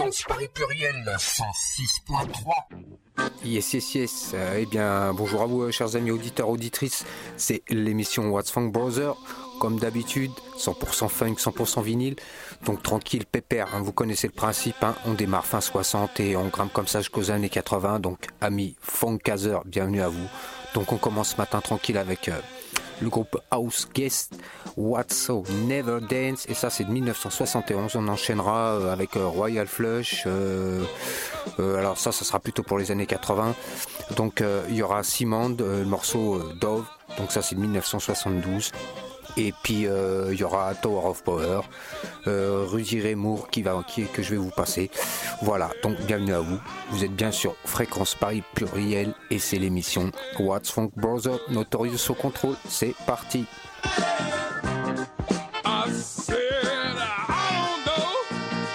Fréquence Paris Pluriel 106.3. Yes. Eh bien, bonjour à vous, chers amis auditeurs, auditrices. C'est l'émission What's Funk Brother. Comme d'habitude, 100% funk, 100% vinyle. Donc tranquille, pépère, hein, vous connaissez le principe. Hein, on démarre fin 60 et on grimpe comme ça jusqu'aux années 80. Donc, amis funkazers, bienvenue à vous. Donc on commence ce matin tranquille avec le groupe House Guest, What's So Never Dance. Et ça, c'est de 1971. On enchaînera avec Royal Flush. Alors ça sera plutôt pour les années 80. Donc il y aura Simond, le morceau Dove. Donc ça, c'est de 1972. Et puis il y aura Tower of Power, Rudy Ray Moore que je vais vous passer. Voilà, donc bienvenue à vous. Vous êtes bien sur Fréquence Paris Pluriel et c'est l'émission What's Funk Brother, Notorious au contrôle. C'est parti.